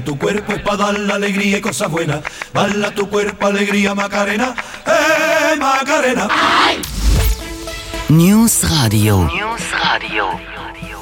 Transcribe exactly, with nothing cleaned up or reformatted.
Tu cuerpo es para dar la alegría y cosas buenas. Bala tu cuerpo, alegría, Macarena. ¡Eh, Macarena! News Radio. News Radio.